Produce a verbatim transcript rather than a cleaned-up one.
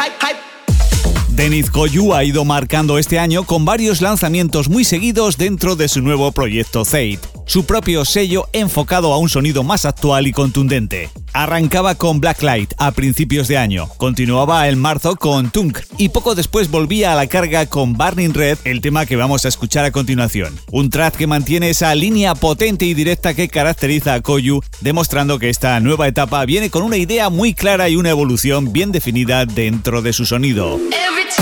Deniz Koyu ha ido marcando este año con varios lanzamientos muy seguidos dentro de su nuevo proyecto Zayt, su propio sello enfocado a un sonido más actual y contundente. Arrancaba con Blacklight a principios de año, continuaba en marzo con Tunk y poco después volvía a la carga con Burning Red, el tema que vamos a escuchar a continuación. Un track que mantiene esa línea potente y directa que caracteriza a Koyu, demostrando que esta nueva etapa viene con una idea muy clara y una evolución bien definida dentro de su sonido.